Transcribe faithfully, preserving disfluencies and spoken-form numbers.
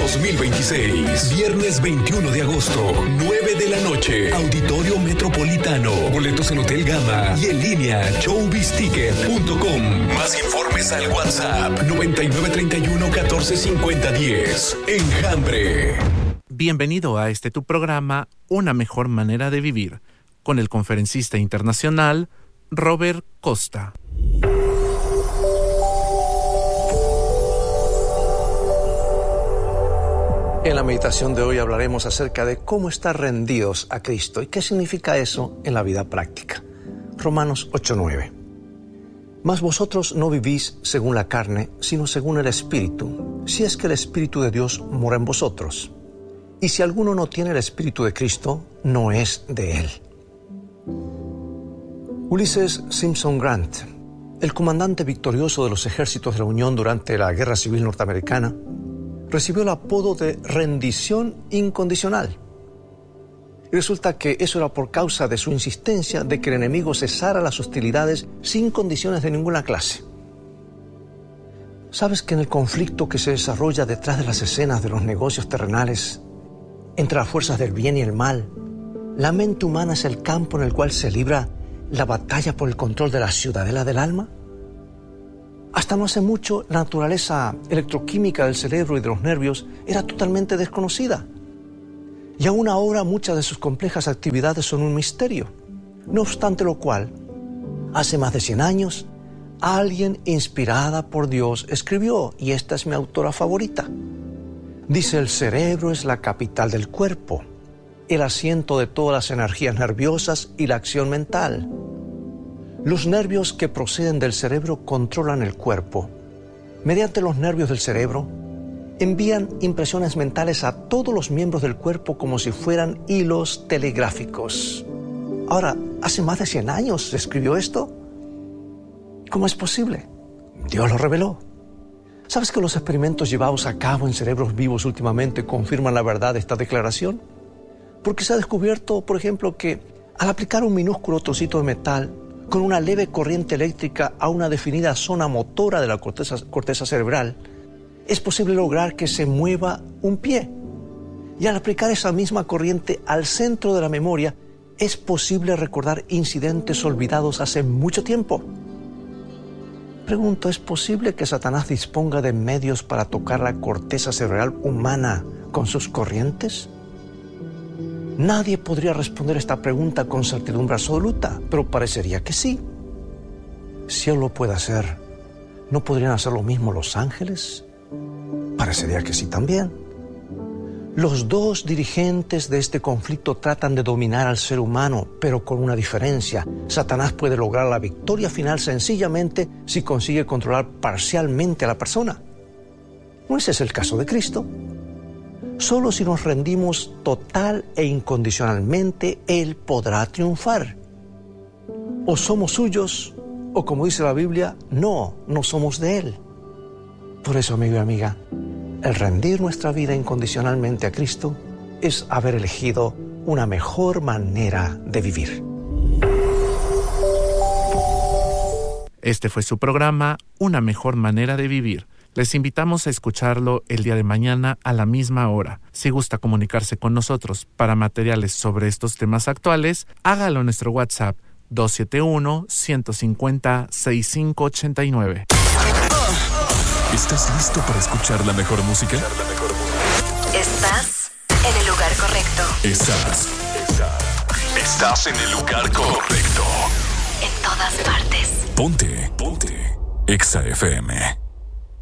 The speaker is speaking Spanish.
dos mil veintiséis. Viernes veintiuno de agosto, nueve de la noche. Auditorio Metropolitano. Boletos en Hotel Gama y en línea showbiz ticket punto com. Más informes al WhatsApp noventa y nueve treinta y uno catorce cincuenta diez. Enjambre. Bienvenido a este tu programa, Una Mejor Manera de Vivir, con el conferencista internacional Robert Costa. En la meditación de hoy hablaremos acerca de cómo estar rendidos a Cristo y qué significa eso en la vida práctica. Romanos ocho nueve. Mas vosotros no vivís según la carne, sino según el Espíritu, si es que el Espíritu de Dios mora en vosotros. Y si alguno no tiene el Espíritu de Cristo, no es de él. Ulysses Simpson Grant, el comandante victorioso de los ejércitos de la Unión durante la Guerra Civil Norteamericana, recibió el apodo de rendición incondicional. Y resulta que eso era por causa de su insistencia de que el enemigo cesara las hostilidades sin condiciones de ninguna clase. ¿Sabes que en el conflicto que se desarrolla detrás de las escenas de los negocios terrenales, entre las fuerzas del bien y el mal, la mente humana es el campo en el cual se libra la batalla por el control de la ciudadela del alma? Hasta no hace mucho, la naturaleza electroquímica del cerebro y de los nervios era totalmente desconocida. Y aún ahora muchas de sus complejas actividades son un misterio. No obstante lo cual, hace más de cien años, alguien inspirada por Dios escribió, y esta es mi autora favorita. Dice: el cerebro es la capital del cuerpo, el asiento de todas las energías nerviosas y la acción mental. Los nervios que proceden del cerebro controlan el cuerpo. Mediante los nervios del cerebro, envían impresiones mentales a todos los miembros del cuerpo como si fueran hilos telegráficos. Ahora, hace más de cien años se escribió esto. ¿Cómo es posible? Dios lo reveló. ¿Sabes que los experimentos llevados a cabo en cerebros vivos últimamente confirman la verdad de esta declaración? Porque se ha descubierto, por ejemplo, que al aplicar un minúsculo trocito de metal con una leve corriente eléctrica a una definida zona motora de la corteza, corteza cerebral, es posible lograr que se mueva un pie. Y al aplicar esa misma corriente al centro de la memoria, es posible recordar incidentes olvidados hace mucho tiempo. Pregunto, ¿es posible que Satanás disponga de medios para tocar la corteza cerebral humana con sus corrientes? Nadie podría responder esta pregunta con certidumbre absoluta, pero parecería que sí. Si Él lo puede hacer, ¿no podrían hacer lo mismo los ángeles? Parecería que sí también. Los dos dirigentes de este conflicto tratan de dominar al ser humano, pero con una diferencia. Satanás puede lograr la victoria final sencillamente si consigue controlar parcialmente a la persona. No ese es el caso de Cristo. Solo si nos rendimos total e incondicionalmente, Él podrá triunfar. O somos suyos, o como dice la Biblia, no, no somos de Él. Por eso, amigo y amiga, el rendir nuestra vida incondicionalmente a Cristo es haber elegido una mejor manera de vivir. Este fue su programa, Una Mejor Manera de Vivir. Les invitamos a escucharlo el día de mañana a la misma hora. Si gusta comunicarse con nosotros para materiales sobre estos temas actuales, hágalo en nuestro WhatsApp dos siete uno, uno cinco cero, seis cinco ocho nueve. ¿Estás listo para escuchar la mejor música? Estás en el lugar correcto. Estás. Estás. Estás en el lugar correcto. En todas partes. Ponte. Ponte. Exa F M.